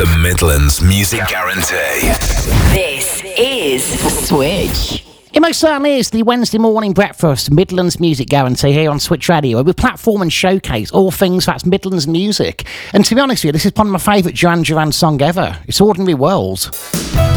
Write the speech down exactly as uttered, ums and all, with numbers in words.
The Midlands Music Guarantee. This is Switch. It most certainly is the Wednesday morning breakfast Midlands Music Guarantee here on Switch Radio, where we platform and showcase all things that's Midlands music. And to be honest with you, this is one of my favourite Duran Duran song ever. It's Ordinary World.